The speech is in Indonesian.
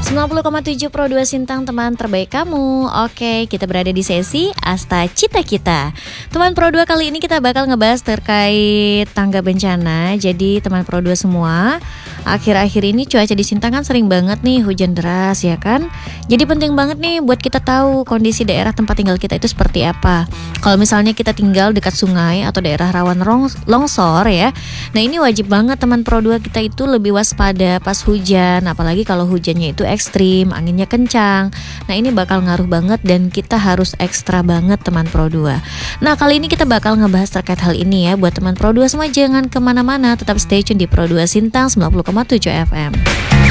90,7 Pro 2 Sintang, teman terbaik kamu. Oke, kita berada di sesi Asta Cita Kita. Teman Pro 2 kali ini kita bakal ngebahas terkait tangga bencana. Jadi teman Pro 2 semua, akhir-akhir ini cuaca di Sintang kan sering banget nih hujan deras ya kan. Jadi penting banget nih buat kita tahu kondisi daerah tempat tinggal kita itu seperti apa. Kalau misalnya kita tinggal dekat sungai atau daerah rawan longsor ya, nah ini wajib banget teman Pro 2 kita itu lebih waspada pas hujan. Apalagi kalau hujannya itu ekstrim, anginnya kencang. Nah ini bakal ngaruh banget dan kita harus ekstra banget teman Pro 2. Nah kali ini kita bakal ngebahas terkait hal ini ya. Buat teman Pro 2 semua jangan kemana-mana, tetap stay tune di Pro 2 Sintang 90,7 FM.